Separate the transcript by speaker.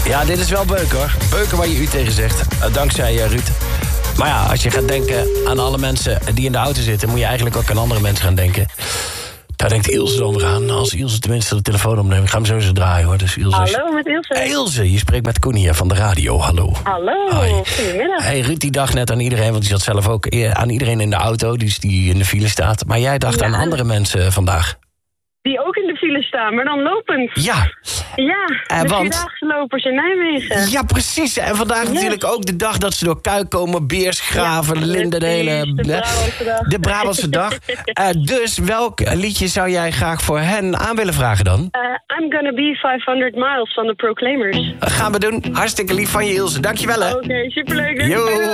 Speaker 1: Ja, dit is wel beuken, hoor. Beuken waar je u tegen zegt. Dankzij Ruud. Maar ja, als je gaat denken aan alle mensen die in de auto zitten... moet je eigenlijk ook aan andere mensen gaan denken. Daar denkt Ilse dan weer aan. Als Ilse tenminste de telefoon opneemt. Ik ga hem zo eens draaien, hoor. Dus Ilse
Speaker 2: Hallo, met Ilse.
Speaker 1: Ilse, je spreekt met Koen hier van de radio. Hallo.
Speaker 2: Hallo, goedemiddag.
Speaker 1: Hey, Ruud die dacht net aan iedereen, want die zat zelf ook aan iedereen in de auto... die in de file staat. Maar jij dacht aan andere mensen vandaag.
Speaker 2: Die ook in de file staan, maar dan lopend.
Speaker 1: Ja.
Speaker 2: Ja, de Vierdaagse lopers in Nijmegen.
Speaker 1: Ja, precies. En vandaag natuurlijk ook de dag dat ze door Kuik komen... Beersgraven, Linden, de Brabantse dag. Dus welk liedje zou jij graag voor hen aan willen vragen dan?
Speaker 2: I'm Gonna Be 500 Miles van de Proclaimers.
Speaker 1: Gaan we doen. Hartstikke lief van je, Ilse. Dankjewel, hè.
Speaker 2: Oké, superleuk.
Speaker 1: Yo.